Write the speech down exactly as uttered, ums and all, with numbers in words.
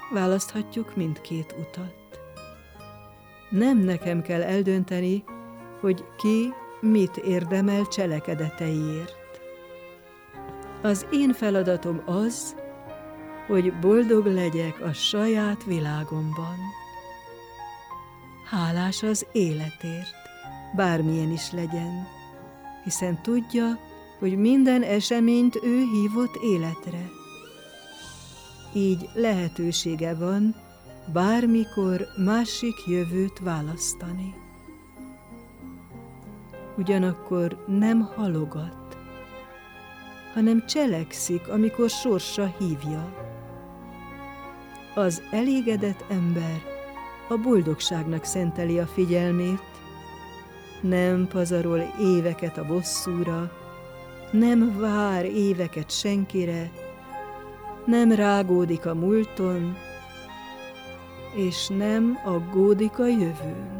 választhatjuk mindkét utat. Nem nekem kell eldönteni, hogy ki mit érdemel cselekedeteiért. Az én feladatom az, hogy boldog legyek a saját világomban. Hálás az életért, bármilyen is legyen, hiszen tudja, hogy minden eseményt ő hívott életre. Így lehetősége van bármikor másik jövőt választani. Ugyanakkor nem halogat, hanem cselekszik, amikor sorsa hívja. Az elégedett ember a boldogságnak szenteli a figyelmét, nem pazarol éveket a bosszúra, nem vár éveket senkire, nem rágódik a múlton, és nem aggódik a jövőn.